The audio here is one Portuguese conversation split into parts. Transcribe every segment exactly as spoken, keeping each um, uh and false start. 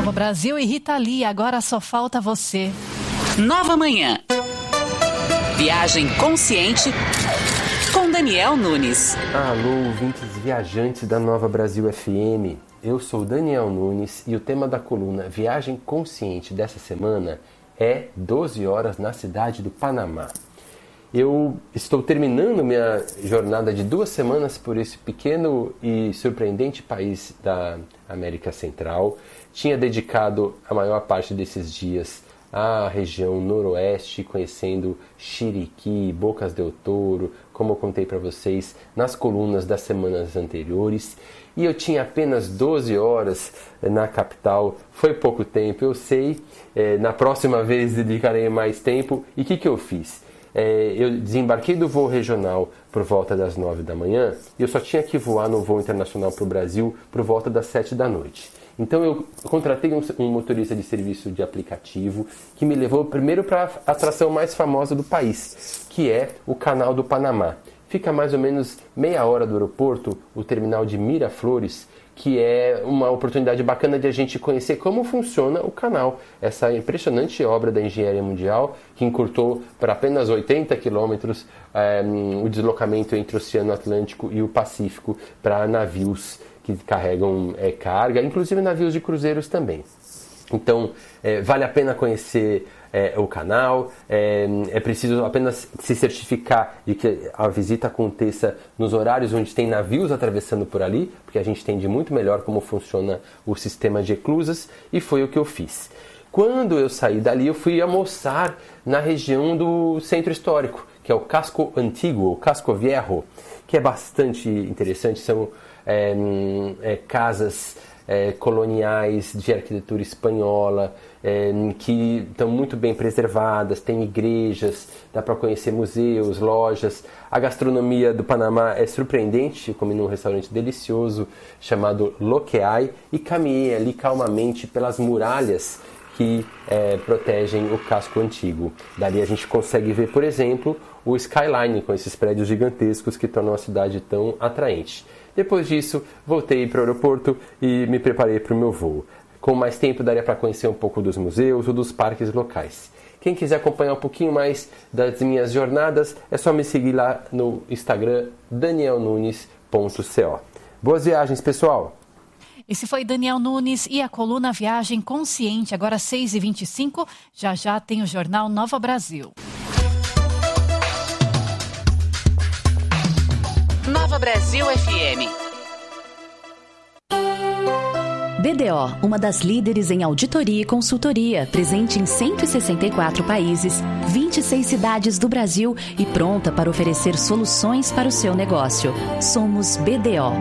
Nova Brasil e Rita Lee, agora só falta você. Nova Manhã. Viagem consciente com Daniel Nunes. Alô, ouvintes viajantes da Nova Brasil F M. Eu sou Daniel Nunes e o tema da coluna Viagem Consciente dessa semana é doze horas na cidade do Panamá. Eu estou terminando minha jornada de duas semanas por esse pequeno e surpreendente país da América Central. Tinha dedicado a maior parte desses dias à região noroeste, conhecendo Chiriquí, Bocas del Toro, como eu contei para vocês nas colunas das semanas anteriores. E eu tinha apenas doze horas na capital, foi pouco tempo, eu sei. É, na próxima vez dedicarei mais tempo. E o que, que eu fiz? É, eu desembarquei do voo regional por volta das nove da manhã e eu só tinha que voar no voo internacional para o Brasil por volta das sete da noite. Então eu contratei um, um motorista de serviço de aplicativo que me levou primeiro para a atração mais famosa do país, que é o Canal do Panamá. Fica a mais ou menos meia hora do aeroporto, o terminal de Miraflores, que é uma oportunidade bacana de a gente conhecer como funciona o canal. Essa impressionante obra da engenharia mundial que encurtou para apenas oitenta quilômetros é, o deslocamento entre o Oceano Atlântico e o Pacífico para navios que carregam é, carga, inclusive navios de cruzeiros também. Então, é, vale a pena conhecer é, o canal, é, é preciso apenas se certificar de que a visita aconteça nos horários onde tem navios atravessando por ali, porque a gente entende muito melhor como funciona o sistema de eclusas, e foi o que eu fiz. Quando eu saí dali, eu fui almoçar na região do centro histórico, que é o Casco Antiguo, o Casco Viejo, que é bastante interessante, são é, é, casas É, coloniais de arquitetura espanhola, é, que estão muito bem preservadas, tem igrejas, dá para conhecer museus, lojas. A gastronomia do Panamá é surpreendente, comi num restaurante delicioso chamado Lo Que Hay e caminhei ali calmamente pelas muralhas que é, protegem o casco antigo. Dali a gente consegue ver, por exemplo, o skyline com esses prédios gigantescos que tornam a cidade tão atraente. Depois disso, voltei para o aeroporto e me preparei para o meu voo. Com mais tempo, daria para conhecer um pouco dos museus ou dos parques locais. Quem quiser acompanhar um pouquinho mais das minhas jornadas, é só me seguir lá no Instagram, daniel nunes ponto co. Boas viagens, pessoal! Esse foi Daniel Nunes e a coluna Viagem Consciente. Agora seis e vinte e cinco, já já tem o Jornal Nova Brasil. Nova Brasil F M. B D O, uma das líderes em auditoria e consultoria, presente em cento e sessenta e quatro países, vinte e seis cidades do Brasil e pronta para oferecer soluções para o seu negócio. Somos B D O.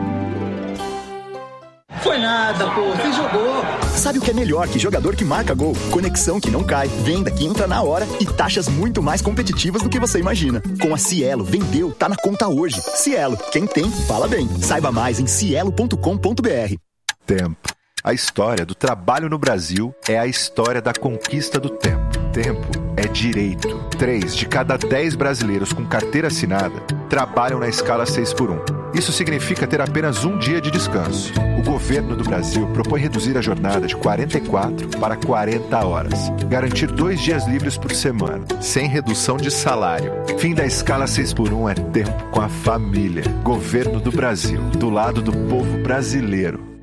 Foi nada, pô, você jogou. Sabe o que é melhor que jogador que marca gol? Conexão que não cai, venda que entra na hora e taxas muito mais competitivas do que você imagina. Com a Cielo, vendeu, tá na conta hoje. Cielo, quem tem, fala bem. Saiba mais em cielo ponto com ponto b r. Tempo. A história do trabalho no Brasil é a história da conquista do tempo. Tempo é direito. Três de cada dez brasileiros com carteira assinada trabalham na escala seis por um. Isso significa ter apenas um dia de descanso. O governo do Brasil propõe reduzir a jornada de quarenta e quatro para quarenta horas. Garantir dois dias livres por semana, sem redução de salário. Fim da escala seis por um é tempo com a família. Governo do Brasil, do lado do povo brasileiro.